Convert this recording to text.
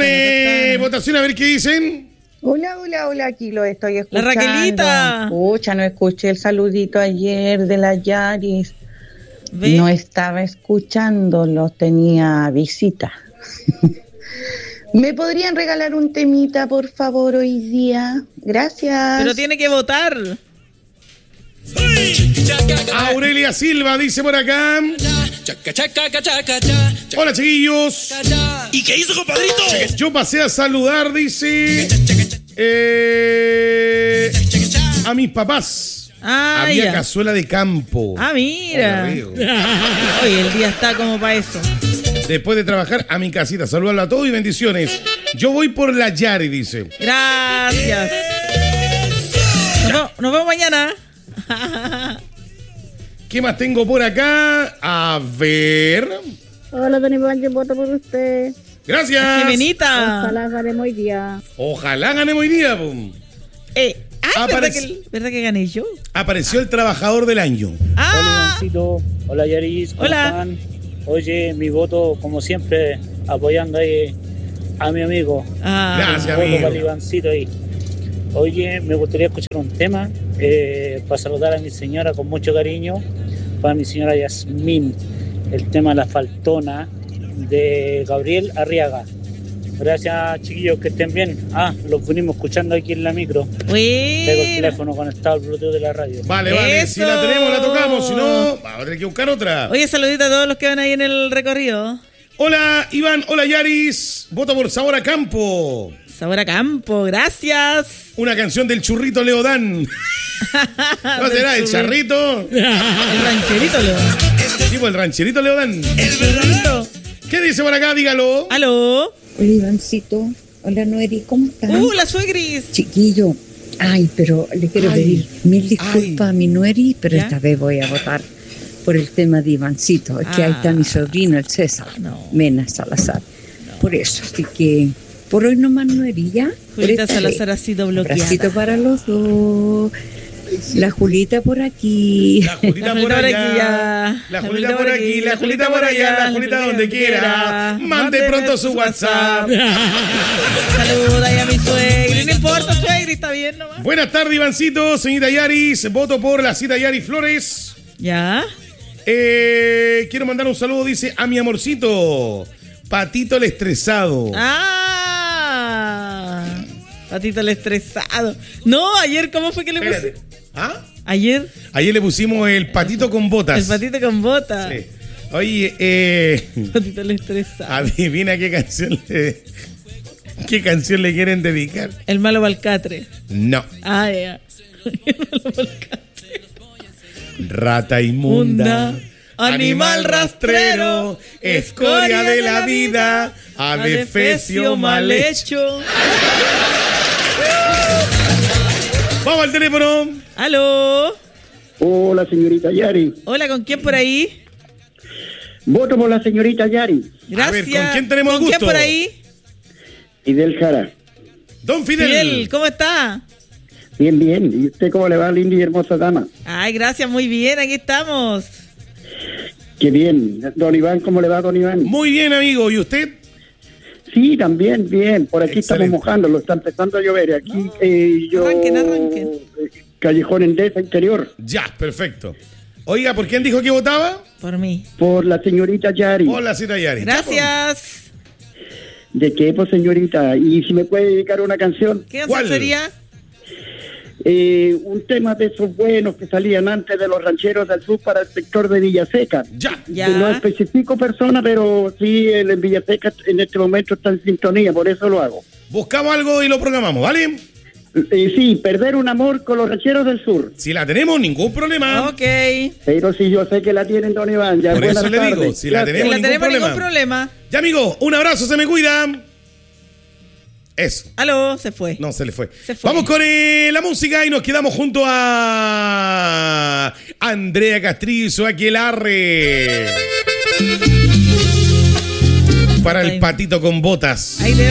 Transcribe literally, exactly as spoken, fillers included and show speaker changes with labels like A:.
A: Dale, votación, a ver qué dicen.
B: Hola, hola, hola, aquí lo estoy escuchando.
C: La Raquelita.
B: Escucha, no escuché el saludito ayer de la Yaris. ¿Ve? No estaba escuchándolo, tenía visita. ¿Me podrían regalar un temita, por favor, hoy día? Gracias.
C: Pero tiene que votar.
A: Aurelia Silva dice por acá. Hola, chiquillos.
D: ¿Y qué hizo, compadrito?
A: Yo pasé a saludar, dice, eh, a mis papás.
C: Ah,
A: Había
C: ya.
A: cazuela de campo.
C: Ah, mira. Oye, el día está como para eso.
A: Después de trabajar a mi casita. Saludarlo a todos y bendiciones. Yo voy por la Yari, dice.
C: Gracias. Nos vemos, nos vemos mañana.
A: ¿Qué más tengo por acá? A ver.
E: Hola, Don Iván, yo voto por usted.
A: Gracias.
C: Jimenita.
E: Ojalá ganemos hoy día.
A: Ojalá ganemos hoy día. Pum.
C: Eh, ah, ¿verdad
A: Aparec-
C: que, ¿verdad que gané yo?
A: Apareció el trabajador del año.
C: Ah,
F: Hola, Ivancito. Hola, Yaris. ¿Cómo
C: Hola.
F: están? Oye, mi voto, como siempre, apoyando ahí a mi amigo.
C: ah.
A: Gracias,
F: Voto
A: amigo.
F: para el Ivancito ahí. Oye, me gustaría escuchar un tema eh, para saludar a mi señora con mucho cariño. Para mi señora Yasmín. El tema La Faltona de Gabriel Arriaga. Gracias, chiquillos, que estén bien. Ah, los venimos escuchando aquí en la micro. Tengo el
C: Bueno.
F: teléfono conectado al Bluetooth de la radio.
A: Vale, vale.
C: Eso.
A: Si la tenemos, la tocamos. Si no, vamos a tener que buscar otra.
C: Oye, saludito a todos los que van ahí en el recorrido.
A: Hola, Iván. Hola, Yaris. Voto por Sabor a Campo.
C: Sabor a campo, gracias.
A: Una canción del churrito Leodán. ¿No será el charrito?
C: El rancherito, Leo.
A: Tipo el rancherito Leodán.
C: El churrito.
A: ¿Qué dice por acá? Dígalo.
C: Aló.
G: Hola, Ivancito. Hola, Noeri, ¿cómo estás?
C: Uh, la suegris.
G: Chiquillo. Ay, pero le quiero
A: Ay.
G: pedir mil disculpas
A: Ay.
G: a mi Noeri, pero
C: ¿Ya?
G: esta vez voy a votar por el tema de Ivancito. Es que ahí está
C: Ah.
G: mi sobrino, el César,
C: No.
G: Mena Salazar. Por eso, así que por hoy nomás, Noeri, ¿ya? Por
C: Julita
G: esta
C: Salazar ha
G: vez.
C: sido
G: Abracito
C: bloqueada.
G: para los dos. La Julita por aquí.
A: La Julita
C: La
A: por
C: Julita por
A: allá.
C: aquí, ya.
A: La Julita por aquí. La Julita por allá. La Julita donde quiera. Mande pronto su WhatsApp.
C: Saluda ahí a mi suegri. No importa, suegri, está bien nomás.
A: Buenas tardes, Ivancito. Señorita Yaris. Voto por la cita Yaris Flores.
C: ¿Ya?
A: Eh, quiero mandar un saludo, dice, a mi amorcito. Patito el estresado.
C: Ah. Patito el estresado. No, ayer, ¿cómo fue que le puse?
A: Espérate. ¿Ah?
C: Ayer,
A: Ayer le pusimos el patito con botas.
C: el patito con bota.
A: Sí. Oye, eh,
C: Patito el estresado.
A: adivina qué canción le, qué canción le quieren dedicar.
C: El malo balcatre.
A: No.
C: Ah, ya. El malo balcatre.
A: Rata inmunda,
C: Munda, animal rastrero,
A: escoria de la vida, adefesio mal hecho. Vamos al teléfono.
C: Aló.
H: Hola, señorita Yari.
C: Hola, ¿con quién por ahí?
H: Voto por la señorita Yari.
C: Gracias.
A: A ver, ¿con quién tenemos el
C: ¿Con
A: gusto?
C: quién por ahí?
H: Fidel Jara.
A: Don Fidel.
C: Fidel, ¿cómo está?
H: Bien, bien. ¿Y usted cómo le va, linda y hermosa dama?
C: Ay, gracias, muy bien, aquí estamos.
H: Qué bien. Don Iván, ¿cómo le va, don Iván?
A: Muy bien, amigo. ¿Y usted?
H: Sí, también, bien. Por aquí
A: Excelente.
H: estamos mojando, lo está empezando a llover. Aquí eh, yo...
C: Arranquen, arranquen.
H: eh, Callejón Endesa Interior.
A: Ya, perfecto. Oiga, ¿por quién dijo que votaba?
C: Por mí.
H: Por la señorita Yari.
A: Hola, cita Yari.
C: Gracias.
H: ¿De qué, pues, señorita? Y si me puede dedicar una canción.
C: ¿Qué canción
A: ¿Cuál?
C: sería?
H: Eh, un tema de esos buenos que salían antes de los rancheros del sur para el sector de Villaseca.
A: Ya.
C: Ya.
H: No especifico persona, pero sí, el en Villaseca en este momento está en sintonía, por eso lo hago.
A: Buscamos algo y lo programamos, ¿vale?
H: Eh, sí, perder un amor con los rancheros del sur.
A: Si la tenemos, ningún problema.
C: Ok.
H: Pero sí, yo sé que la tienen, don Iván. Ya,
A: Por
H: buenas
A: eso le digo,
H: tardes.
A: si la
H: Gracias.
A: tenemos,
C: No
A: ningún
C: tenemos
A: problema.
C: ningún problema.
A: Ya, amigo, un abrazo, se me cuida. Eso.
C: Aló, se fue.
A: No, se le fue.
C: Se fue.
A: Vamos con eh, la música y nos quedamos junto a Andrea Castrizo, Aquelarre. Para el patito con botas.
C: Ahí le